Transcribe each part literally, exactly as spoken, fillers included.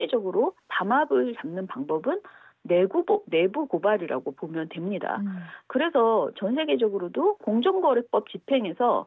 실제적으로 담합을 잡는 방법은 내부, 내부 고발이라고 보면 됩니다. 음. 그래서 전 세계적으로도 공정거래법 집행에서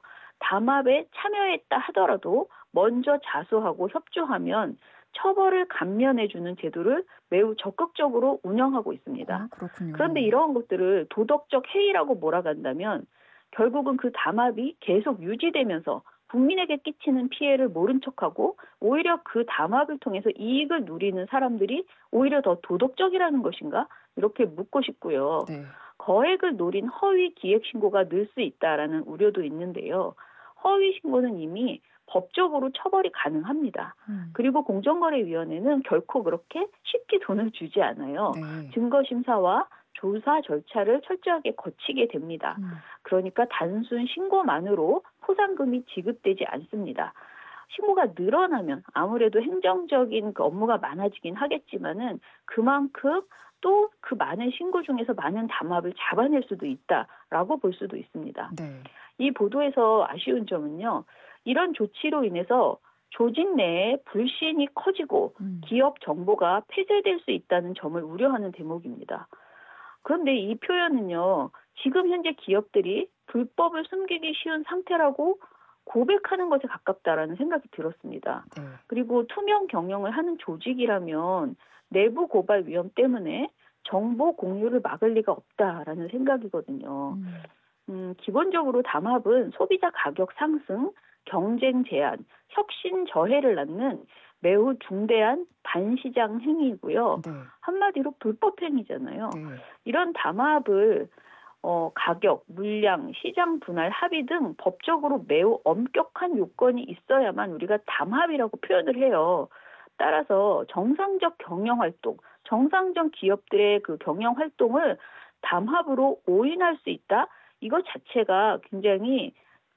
담합에 참여했다 하더라도 먼저 자수하고 협조하면 처벌을 감면해주는 제도를 매우 적극적으로 운영하고 있습니다. 어, 그렇군요. 그런데 이러한 것들을 도덕적 해이라고 몰아간다면 결국은 그 담합이 계속 유지되면서 국민에게 끼치는 피해를 모른 척하고 오히려 그 담합을 통해서 이익을 누리는 사람들이 오히려 더 도덕적이라는 것인가? 이렇게 묻고 싶고요. 네. 거액을 노린 허위 기획 신고가 늘 수 있다라는 우려도 있는데요. 허위 신고는 이미 법적으로 처벌이 가능합니다. 음. 그리고 공정거래위원회는 결코 그렇게 쉽게 돈을 주지 않아요. 네. 증거심사와 조사 절차를 철저하게 거치게 됩니다. 음. 그러니까 단순 신고만으로 포상금이 지급되지 않습니다. 신고가 늘어나면 아무래도 행정적인 그 업무가 많아지긴 하겠지만은 그만큼 또 그 많은 신고 중에서 많은 담합을 잡아낼 수도 있다라고 볼 수도 있습니다. 네. 이 보도에서 아쉬운 점은요. 이런 조치로 인해서 조직 내에 불신이 커지고 음. 기업 정보가 폐쇄될 수 있다는 점을 우려하는 대목입니다. 그런데 이 표현은요. 지금 현재 기업들이 불법을 숨기기 쉬운 상태라고 고백하는 것에 가깝다라는 생각이 들었습니다. 네. 그리고 투명 경영을 하는 조직이라면 내부 고발 위험 때문에 정보 공유를 막을 리가 없다라는 생각이거든요. 음. 음, 기본적으로 담합은 소비자 가격 상승, 경쟁 제한, 혁신 저해를 낳는 매우 중대한 반시장 행위이고요. 네. 한마디로 불법 행위잖아요. 네. 이런 담합을 어, 가격, 물량, 시장 분할, 합의 등 법적으로 매우 엄격한 요건이 있어야만 우리가 담합이라고 표현을 해요. 따라서 정상적 경영 활동, 정상적 기업들의 그 경영 활동을 담합으로 오인할 수 있다. 이것 자체가 굉장히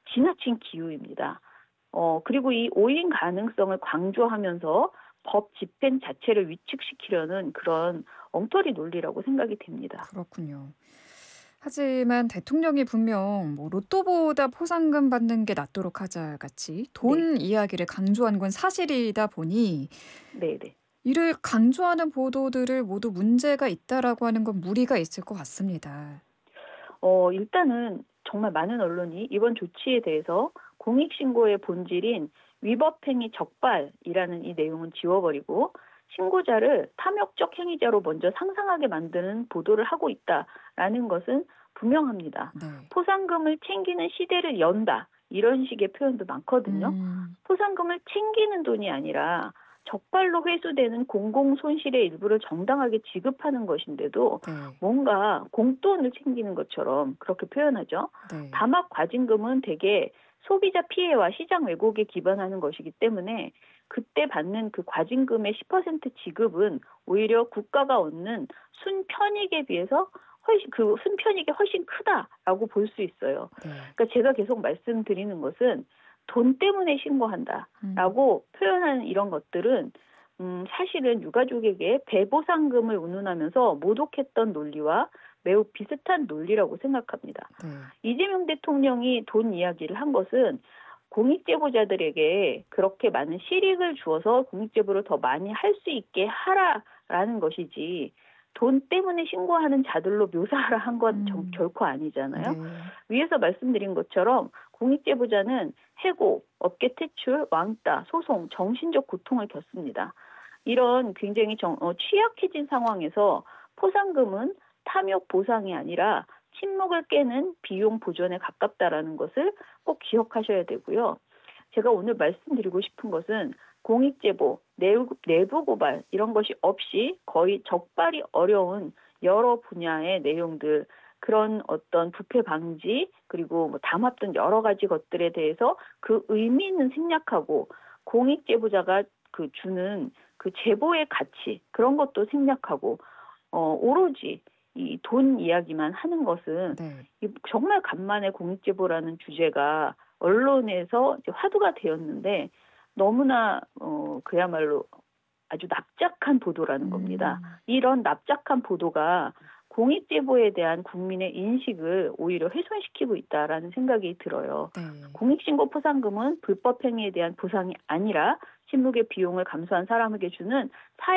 지나친 기우입니다. 어, 그리고 이 오인 가능성을 강조하면서 법 집행 자체를 위축시키려는 그런 엉터리 논리라고 생각이 됩니다. 그렇군요. 하지만 대통령이 분명 뭐 로또보다 포상금 받는 게 낫도록 하자 같이 네, 돈 이야기를 강조한 건 사실이다 보니 네, 네. 이를 강조하는 보도들을 모두 문제가 있다라고 하는 건 무리가 있을 것 같습니다. 어, 일단은 정말 많은 언론이 이번 조치에 대해서 공익신고의 본질인 위법행위 적발이라는 이 내용은 지워버리고 신고자를 탐욕적 행위자로 먼저 상상하게 만드는 보도를 하고 있다라는 것은 분명합니다. 네. 포상금을 챙기는 시대를 연다. 이런 식의 표현도 많거든요. 음. 포상금을 챙기는 돈이 아니라 적발로 회수되는 공공 손실의 일부를 정당하게 지급하는 것인데도 네. 뭔가 공돈을 챙기는 것처럼 그렇게 표현하죠. 네. 담합 과징금은 대개 소비자 피해와 시장 왜곡에 기반하는 것이기 때문에 그때 받는 그 과징금의 십 퍼센트 지급은 오히려 국가가 얻는 순편익에 비해서 훨씬 그 순편익이 훨씬 크다라고 볼 수 있어요. 네. 그러니까 제가 계속 말씀드리는 것은 돈 때문에 음. 신고한다라고 표현하는 이런 것들은 음, 사실은 유가족에게 배보상금을 운운하면서 모독했던 논리와 매우 비슷한 논리라고 생각합니다. 네. 이재명 대통령이 돈 이야기를 한 것은 공익제보자들에게 그렇게 많은 실익을 주어서 공익제보를 더 많이 할 수 있게 하라라는 것이지 돈 때문에 신고하는 자들로 묘사하라 한 건 음. 결코 아니잖아요. 네. 위에서 말씀드린 것처럼 공익제보자는 해고, 업계 퇴출, 왕따, 소송, 정신적 고통을 겪습니다. 이런 굉장히 정, 어, 취약해진 상황에서 포상금은 탐욕 보상이 아니라 침묵을 깨는 비용 보전에 가깝다라는 것을 꼭 기억하셔야 되고요. 제가 오늘 말씀드리고 싶은 것은 공익제보, 내부, 내부 고발 이런 것이 없이 거의 적발이 어려운 여러 분야의 내용들 그런 어떤 부패 방지 그리고 뭐 담합 등 여러 가지 것들에 대해서 그 의미는 생략하고 공익제보자가 그 주는 그 제보의 가치 그런 것도 생략하고 어, 오로지 이 돈 이야기만 하는 것은 네. 정말 간만에 공익제보라는 주제가 언론에서 이제 화두가 되었는데 너무나 어, 그야말로 아주 납작한 보도라는 겁니다. 음. 이런 납작한 보도가 공익제보에 대한 국민의 인식을 오히려 훼손시키고 있다라는 생각이 들어요. 네. 공익신고 포상금은 불법 행위에 대한 보상이 아니라 침묵의 비용을 감수한 사람에게 주는